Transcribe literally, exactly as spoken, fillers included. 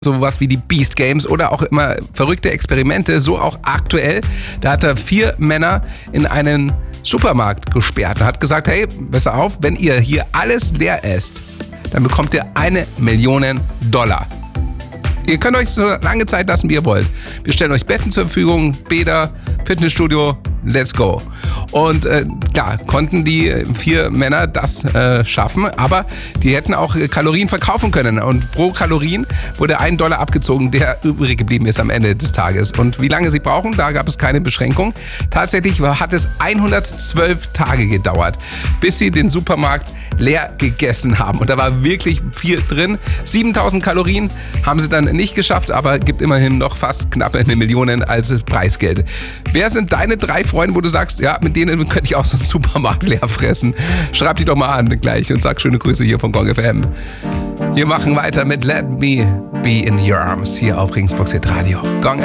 Sowas wie die Beast Games oder auch immer verrückte Experimente, so auch aktuell. Da hat er vier Männer in einen Supermarkt gesperrt und hat gesagt, hey, besser auf, wenn ihr hier alles leer esst, dann bekommt ihr eine Million Dollar. Ihr könnt euch so lange Zeit lassen, wie ihr wollt. Wir stellen euch Betten zur Verfügung, Bäder, Fitnessstudio, let's go. Und äh, klar, konnten die vier Männer das äh, schaffen, aber die hätten auch Kalorien verkaufen können. Und pro Kalorien wurde ein Dollar abgezogen, der übrig geblieben ist am Ende des Tages. Und wie lange sie brauchen, da gab es keine Beschränkung. Tatsächlich hat es hundertzwölf Tage gedauert, bis sie den Supermarkt leer gegessen haben. Und da war wirklich viel drin. siebentausend Kalorien haben sie dann nicht geschafft, aber gibt immerhin noch fast knappe eine Million als Preisgeld. Wer sind deine drei Freunde, wo du sagst, ja, mit denen könnte ich auch so einen Supermarkt leer fressen? Schreib die doch mal an gleich und sag schöne Grüße hier von Gong F M. Wir machen weiter mit Let Me Be in Your Arms hier auf Regensburg Radio. Gong